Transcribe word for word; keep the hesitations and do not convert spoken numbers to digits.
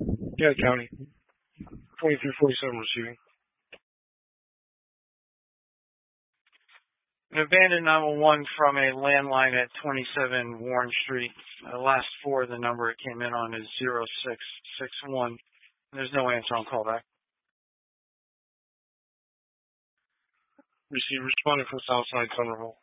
Yeah, County. twenty-three forty-seven receiving. An abandoned nine one one from a landline at twenty-seven Warren Street. The last four of the number it came in on is zero six six one. There's no answer on callback. Receive responding from Southside Somerville.